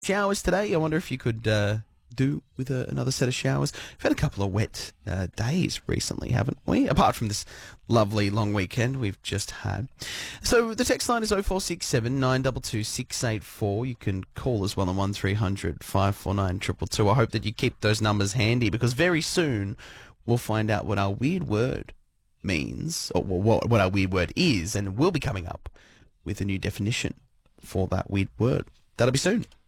Showers today. I wonder if you could do with another set of showers. We've had a couple of wet days recently, haven't we? Apart from this lovely long weekend we've just had. So the text line is 0467 922 684. You can call as well on 1300 549 222. I hope that you keep those numbers handy because very soon we'll find out what our weird word means, or what our weird word is, and we'll be coming up with a new definition for that weird word. That'll be soon.